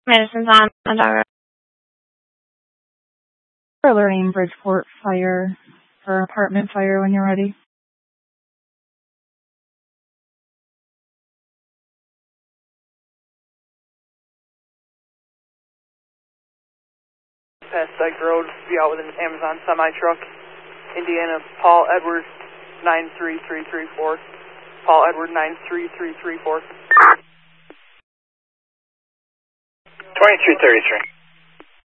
Medicine's on dog. We're alerting Bridgeport Fire for apartment fire when you're ready. Past Dyke Road, be out with an Amazon semi-truck. Indiana, Paul Edward 93334. Paul Edward 93334. 2333.